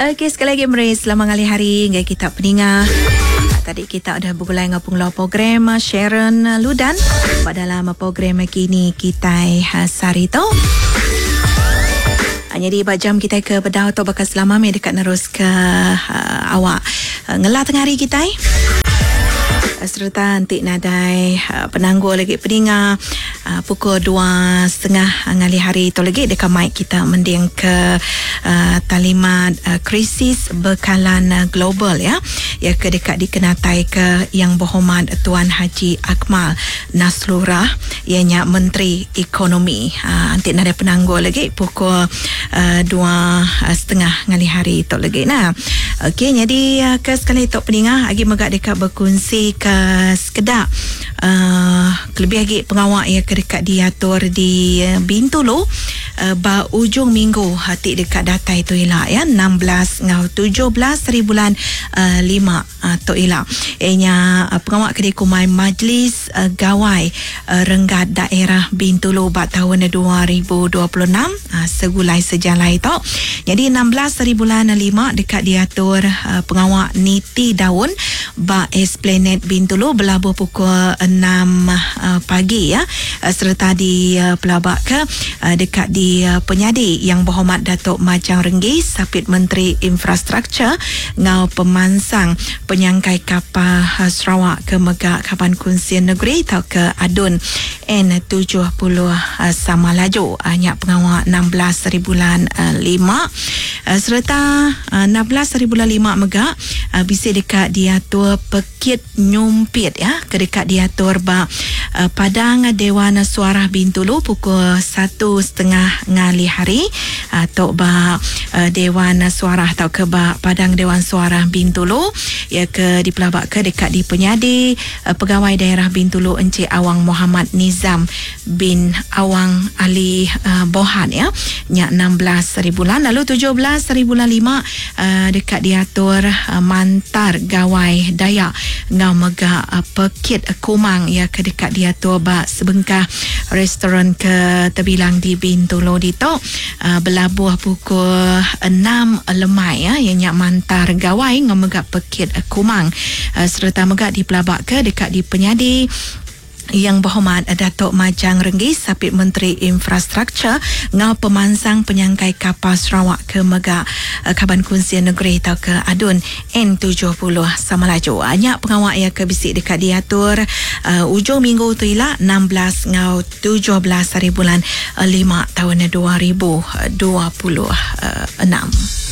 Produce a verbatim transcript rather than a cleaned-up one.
Okey, sekali lagi Meri, selamat hari hari ngai kita pendengar. Tadi kita ada bergulai dengan pengelola program Sharon Ludan pada dalam program kini kita Sarito. Jadi jam kita ke bedah atau bakal selama me dekat nerus ke uh, awak uh, ngelah tengah hari kita eh. Serta nanti nadai uh, penangguh lagi pendengar uh, pukul dua setengah ngali hari itu lagi dekat mic kita mending ke uh, talimat uh, krisis bekalan uh, global ya ya ke dekat dikenatai ke Yang Berhormat Tuan Haji Akmal Naslurah ianya Menteri Ekonomi. Uh, nanti nadai penangguh lagi pukul uh, dua uh, setengah ngali hari itu lagi. Nah, okey, jadi uh, ke sekali itu pendengar lagi megak dekat berkongsi ke sekedar uh, lebih lagi pengawal ya ke dekat diatur di uh, Bintulu uh, ba ujung minggu hati dekat data itu ilah ya enam belas ngau tujuh belas hari bulan uh, lima uh, tu ilah ianya uh, pengawal kedai kumai Majlis uh, Gawai uh, Renggat Daerah Bintulu ba tahun dua ribu dua puluh enam uh, segulai sejalan itu. Jadi enam belas hari bulan lima dekat diatur uh, pengawal Niti Daun ba Esplanade Bintulu berlabuh pukul enam uh, pagi ya uh, serta di uh, pelabak ke uh, dekat di uh, penyadi Yang Berhormat Datuk Majang Renggis Sapit Menteri Infrastruktur ngau pemansang penyangkai kapal uh, Sarawak ke Megak Kaban Kunsian Negeri atau ke Adun N tujuh puluh uh, sama laju hanya uh, pengawal enam belas hari bulan uh, lima uh, serta uh, enam belas hari bulan lima Megak uh, bisa dekat diatur Pekit Nyumpit ya ke dekat diatur ba uh, Padang Dewan Suara Bintulu pukul satu setengah ngali hari atau ba uh, Dewan Suara atau ke ba Padang Dewan Suara Bintulu ya ke di pelabak ke dekat di penyadi uh, Pegawai Daerah Bintulu Encik Awang Muhammad Nizam bin Awang Ali uh, Bohan ya nya enam belas hari bulan lalu tujuh belas hari bulan lima uh, dekat diatur uh, Mantar Gawai Dayak ngau mega uh, Pekit uh, Kumang ya ke dekat diatur ba sebengkah restoran ke terbilang di Bintulu dito uh, berlabuh pukul enam lemai ya ianya Mantar Gawai ngau mega Pekit uh, Kumang uh, serta mega di pelabak ke dekat di penyadi Yang Berhormat Datuk Majang Renggis Sapit Menteri Infrastruktur ngau pemansang penyangkai kapal Sarawak ke Megak uh, Kaban Kunsian Negeri atau ke Adun N tujuh puluh sama laju. Banyak pengawal yang ke bisik dekat diatur uh, ujung minggu tu ialah enam belas ngau tujuh belas hari bulan uh, lima tahun dua ribu dua puluh enam.